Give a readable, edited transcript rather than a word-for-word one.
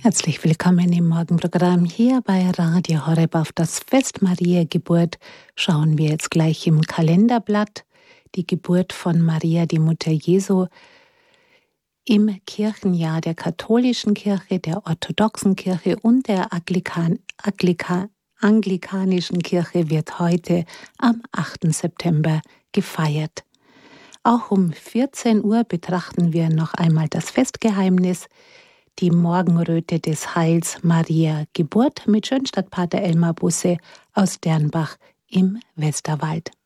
Herzlich willkommen im Morgenprogramm hier bei Radio Horeb. Auf das Fest Maria Geburt schauen wir jetzt gleich im Kalenderblatt. Die Geburt von Maria, die Mutter Jesu, im Kirchenjahr der katholischen Kirche, der orthodoxen Kirche und der anglikanischen Kirche wird heute am 8. September gefeiert. Auch um 14 Uhr betrachten wir noch einmal das Festgeheimnis, die Morgenröte des Heils Maria Geburt mit Schönstadtpater Elmar Busse aus Dernbach im Westerwald.